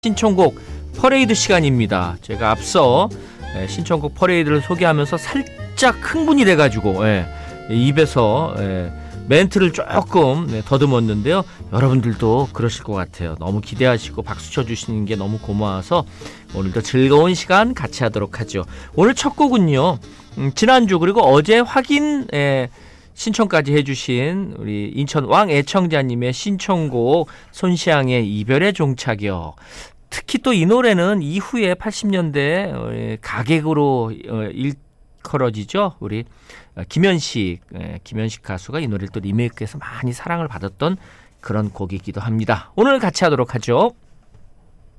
신청곡 퍼레이드 시간입니다. 제가 앞서 신청곡 퍼레이드를 소개하면서 살짝 흥분이 돼가지고 입에서 멘트를 조금 더듬었는데요. 여러분들도 그러실 것 같아요. 너무 기대하시고 박수 쳐주시는 게 너무 고마워서 오늘도 즐거운 시간 같이 하도록 하죠. 오늘 첫 곡은요. 지난주 그리고 어제 확인 신청까지 해주신 우리 인천 왕 애청자님의 신청곡 손시향의 이별의 종착역. 특히 또 이 노래는 이후에 80년대 가객으로 일컬어지죠. 우리 김현식 가수가 이 노래를 또 리메이크해서 많이 사랑을 받았던 그런 곡이기도 합니다. 오늘 같이 하도록 하죠.